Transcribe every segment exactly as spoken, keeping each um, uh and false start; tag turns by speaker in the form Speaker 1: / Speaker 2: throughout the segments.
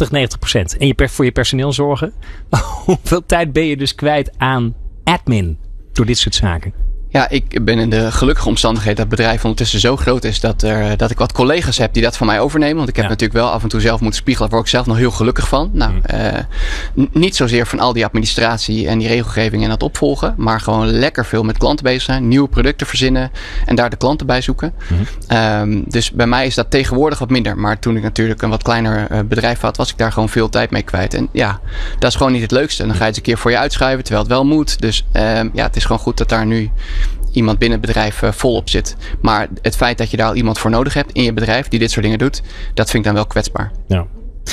Speaker 1: tachtig, negentig procent. En je per, voor je personeel zorgen. Hoeveel tijd ben je dus kwijt aan admin door dit soort zaken?
Speaker 2: Ja, ik ben in de gelukkige omstandigheid dat het bedrijf ondertussen zo groot is dat, er, dat ik wat collega's heb die dat van mij overnemen. Want ik heb ja. natuurlijk wel af en toe zelf moeten spiegelen. Daar word ik zelf nog heel gelukkig van. Nou, mm. uh, n- niet zozeer van al die administratie en die regelgeving en dat opvolgen. Maar gewoon lekker veel met klanten bezig zijn. Nieuwe producten verzinnen en daar de klanten bij zoeken. Mm. Um, dus bij mij is dat tegenwoordig wat minder. Maar toen ik natuurlijk een wat kleiner uh, bedrijf had, was ik daar gewoon veel tijd mee kwijt. En ja, dat is gewoon niet het leukste. Dan ga je het een keer voor je uitschuiven terwijl het wel moet. Dus um, ja, het is gewoon goed dat daar nu iemand binnen het bedrijf uh, volop zit. Maar het feit dat je daar al iemand voor nodig hebt in je bedrijf die dit soort dingen doet, dat vind ik dan wel kwetsbaar.
Speaker 1: Ja.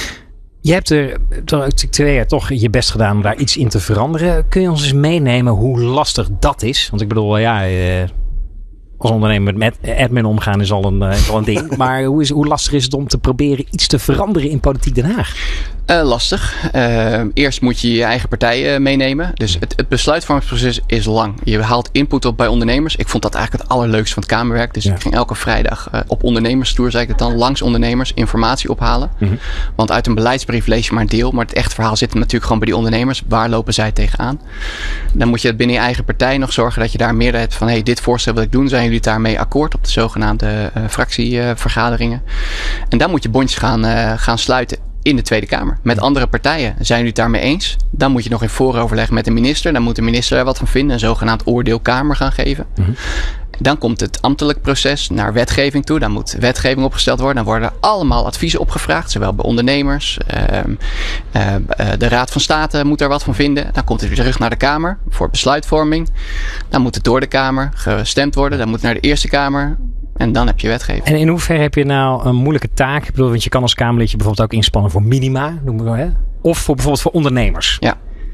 Speaker 1: Je hebt er twee jaar toch je best gedaan om daar iets in te veranderen. Kun je ons eens meenemen hoe lastig dat is? Want ik bedoel, ja, uh, als ondernemer met admin omgaan is al een, uh, is al een ding. Maar hoe, is, hoe lastig is het om te proberen iets te veranderen in Politiek Den Haag?
Speaker 2: Uh, lastig. Uh, eerst moet je je eigen partij uh, meenemen. Dus het, het besluitvormingsproces is lang. Je haalt input op bij ondernemers. Ik vond dat eigenlijk het allerleukste van het Kamerwerk. Dus ja. ik ging elke vrijdag uh, op ondernemerstour, zei ik het dan, langs ondernemers informatie ophalen. Mm-hmm. Want uit een beleidsbrief lees je maar een deel. Maar het echte verhaal zit natuurlijk gewoon bij die ondernemers. Waar lopen zij tegenaan? Dan moet je binnen je eigen partij nog zorgen dat je daar meer hebt van, hey, dit voorstel wil ik doen. Zijn jullie het daarmee akkoord op de zogenaamde uh, fractievergaderingen? Uh, en dan moet je bondjes gaan, uh, gaan sluiten in de Tweede Kamer. Met andere partijen. Zijn jullie het daarmee eens? Dan moet je nog in vooroverleg met de minister. Dan moet de minister er wat van vinden. Een zogenaamd oordeelkamer gaan geven. Mm-hmm. Dan komt het ambtelijk proces naar wetgeving toe. Dan moet wetgeving opgesteld worden. Dan worden allemaal adviezen opgevraagd. Zowel bij ondernemers. Uh, uh, de Raad van State moet er wat van vinden. Dan komt het weer terug naar de Kamer voor besluitvorming. Dan moet het door de Kamer gestemd worden. Dan moet het naar de Eerste Kamer. En dan heb je wetgeving.
Speaker 1: En in hoeverre heb je nou een moeilijke taak? Ik bedoel, want je kan als Kamerlidje bijvoorbeeld ook inspannen voor minima. Noem maar, hè? Of voor bijvoorbeeld voor ondernemers.
Speaker 2: Ja.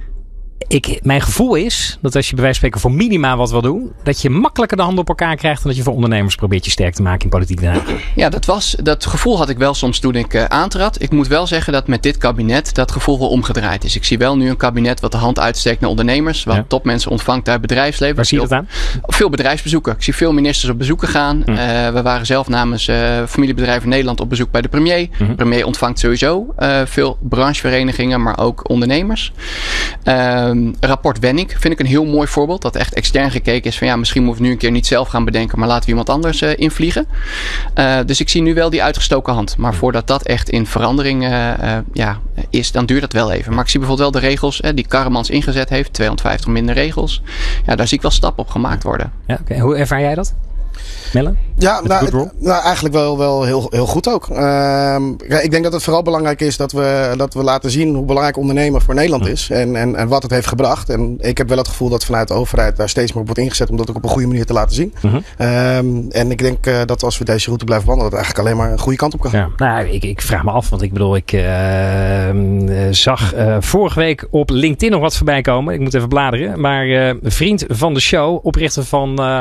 Speaker 1: Ik, mijn gevoel is dat als je bij wijze van spreken voor minima wat wil doen, dat je makkelijker de handen op elkaar krijgt dan dat je voor ondernemers probeert je sterk te maken in Politiek Den Haag.
Speaker 2: Ja, dat, was, dat gevoel had ik wel soms toen ik uh, aantrad. Ik moet wel zeggen dat met dit kabinet dat gevoel wel omgedraaid is. Ik zie wel nu een kabinet wat de hand uitsteekt naar ondernemers, wat ja. topmensen ontvangt uit bedrijfsleven.
Speaker 1: Waar zie je dat aan?
Speaker 2: Veel bedrijfsbezoeken. Ik zie veel ministers op bezoeken gaan. Mm. Uh, we waren zelf namens uh, familiebedrijven Nederland op bezoek bij de premier. Mm-hmm. De premier ontvangt sowieso uh, veel brancheverenigingen, maar ook ondernemers. Uh, rapport Wenning vind ik een heel mooi voorbeeld. Dat echt extern gekeken is van ja, misschien moeten we nu een keer niet zelf gaan bedenken, maar laten we iemand anders uh, invliegen. Uh, dus ik zie nu wel die uitgestoken hand. Maar voordat dat echt in verandering uh, uh, ja, is, dan duurt dat wel even. Maar ik zie bijvoorbeeld wel de regels uh, die Karremans ingezet heeft. tweehonderdvijftig minder regels. Ja, daar zie ik wel stappen op gemaakt worden.
Speaker 1: Ja, okay. Hoe ervaar jij dat? Melle?
Speaker 3: Ja, nou, nou eigenlijk wel, wel heel, heel goed ook. Uh, ik denk dat het vooral belangrijk is dat we, dat we laten zien hoe belangrijk ondernemen voor Nederland is. En, en, en wat het heeft gebracht. En ik heb wel het gevoel dat vanuit de overheid daar steeds meer op wordt ingezet om dat ook op een goede manier te laten zien. Uh-huh. Um, en ik denk uh, dat als we deze route blijven wandelen, dat het eigenlijk alleen maar een goede kant op kan gaan.
Speaker 1: Ja, nou, ik, ik vraag me af, want ik bedoel, ik uh, zag uh, vorige week op LinkedIn nog wat voorbij komen. Ik moet even bladeren. Maar uh, een vriend van de show, oprichter van Uh,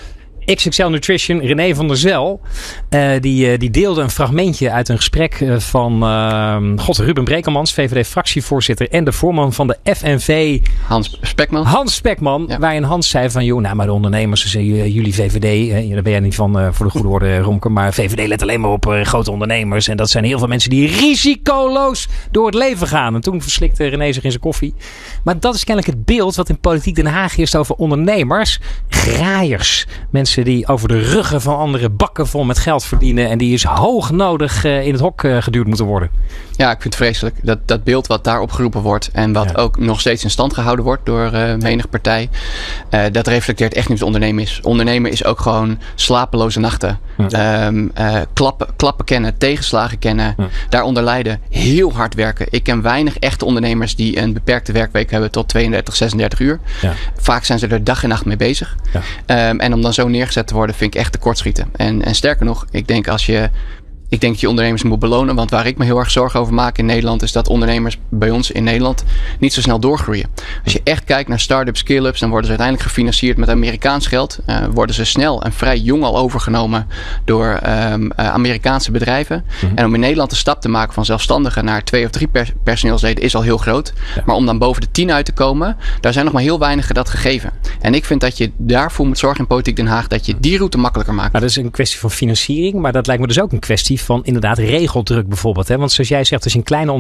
Speaker 1: X X L Nutrition, René van der Zel, uh, die, uh, die deelde een fragmentje uit een gesprek uh, van uh, God, Ruben Brekelmans, V V D-fractievoorzitter en de voorman van de F N V,
Speaker 2: Hans Spekman.
Speaker 1: Hans Spekman, ja. Waarin Hans zei van, joh, nou, maar de ondernemers, dus, uh, jullie V V D, uh, daar ben jij niet van uh, voor de goede orde, Romke, maar V V D let alleen maar op uh, grote ondernemers. En dat zijn heel veel mensen die risicoloos door het leven gaan. En toen verslikte René zich in zijn koffie. Maar dat is kennelijk het beeld wat in Politiek Den Haag is over ondernemers. Graaiers. Mensen die over de ruggen van anderen bakken vol met geld verdienen. En die is hoog nodig uh, in het hok uh, geduwd moeten worden.
Speaker 2: Ja, ik vind het vreselijk. Dat, dat beeld wat daar opgeroepen wordt. En wat ja. ook nog steeds in stand gehouden wordt door uh, menig partij. Uh, dat reflecteert echt niet wat ondernemen is. Ondernemen is ook gewoon slapeloze nachten. Ja. Um, uh, klappen, klappen kennen, tegenslagen kennen. Ja. Daaronder lijden. Heel hard werken. Ik ken weinig echte ondernemers die een beperkte werkweek hebben tot tweeëndertig, zesendertig uur. Ja. Vaak zijn ze er dag en nacht mee bezig. Ja. Um, en om dan zo neergezet te worden vind ik echt tekortschieten. En, en sterker nog, ik denk als je Ik denk dat je ondernemers moet belonen. Want waar ik me heel erg zorgen over maak in Nederland is dat ondernemers bij ons in Nederland niet zo snel doorgroeien. Als je echt kijkt naar start-ups, scale-ups, dan worden ze uiteindelijk gefinancierd met Amerikaans geld. Uh, worden ze snel en vrij jong al overgenomen door um, uh, Amerikaanse bedrijven. Mm-hmm. En om in Nederland de stap te maken van zelfstandigen naar twee of drie pers- personeelsleden is al heel groot. Ja. Maar om dan boven de tien uit te komen, daar zijn nog maar heel weinigen dat gegeven. En ik vind dat je daarvoor moet zorgen in Politiek Den Haag dat je die route makkelijker maakt.
Speaker 1: Nou, dat is een kwestie van financiering, maar dat lijkt me dus ook een kwestie van inderdaad regeldruk bijvoorbeeld. Hè? Want zoals jij zegt, als je een kleine